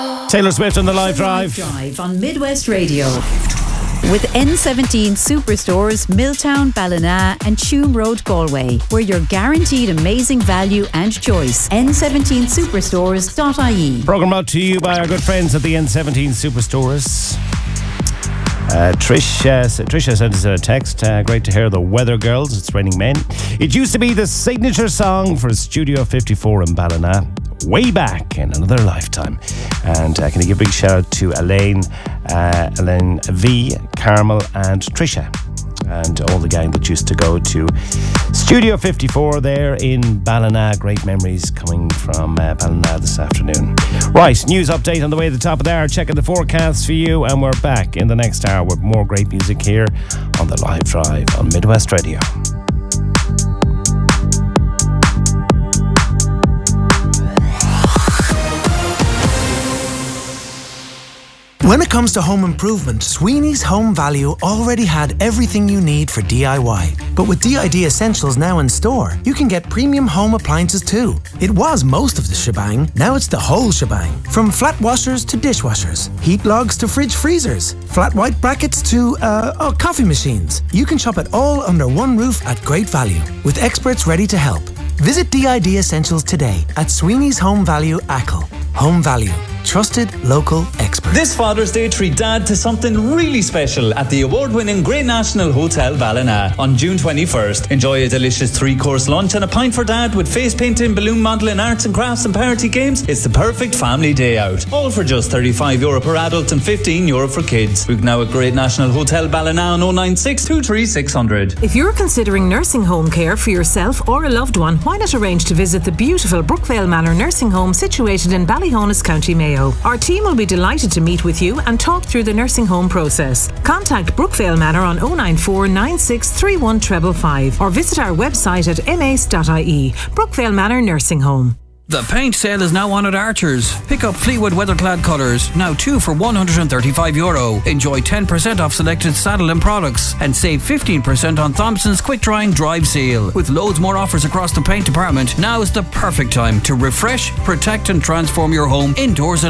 Taylor Swift on the Live Drive. Drive on Midwest Radio. With N17 Superstores, Milltown, Ballina and Tuam Road, Galway, where you're guaranteed amazing value and choice. N17superstores.ie. Programme brought to you by our good friends at the N17 Superstores. Tricia sent us a text. Great to hear the Weather Girls. It's raining men. It used to be the signature song for Studio 54 in Ballina, way back in another lifetime. And can you give a big shout out to Elaine V, Carmel and Tricia and all the gang that used to go to Studio 54 there in Ballina. Great memories coming from Ballina this afternoon. Right, news update on the way to the top of the hour. Checking the forecast for you, and we're back in the next hour with more great music here on the Live Drive on Midwest Radio. When it comes to home improvement, Sweeney's Home Value already had everything you need for DIY. But with DID Essentials now in store, you can get premium home appliances too. It was most of the shebang, now it's the whole shebang. From flat washers to dishwashers, heat logs to fridge freezers, flat white brackets to coffee machines. You can shop it all under one roof at great value, with experts ready to help. Visit DID Essentials today at Sweeney's Home Value Achill. Home Value. Trusted local expert. This Father's Day, treat Dad to something really special at the award-winning Great National Hotel Ballina on June 21st. Enjoy a delicious 3-course lunch and a pint for Dad with face painting, balloon modelling, arts and crafts and party games. It's the perfect family day out. All for just €35 per adult and €15 for kids. Book now at Great National Hotel Ballina on 096 23 600. If you're considering nursing home care for yourself or a loved one, why not arrange to visit the beautiful Brookvale Manor Nursing Home situated in Ballyhonus, County Mayo. Our team will be delighted to meet with you and talk through the nursing home process. Contact Brookvale Manor on 094 9631 555 or visit our website at mace.ie. Brookvale Manor Nursing Home. The paint sale is now on at Archer's. Pick up Fleetwood Weatherclad colours, now 2 for €135. Enjoy 10% off selected Saddle and products and save 15% on Thompson's Quick Drying Drive Seal. With loads more offers across the paint department, now is the perfect time to refresh, protect and transform your home indoors and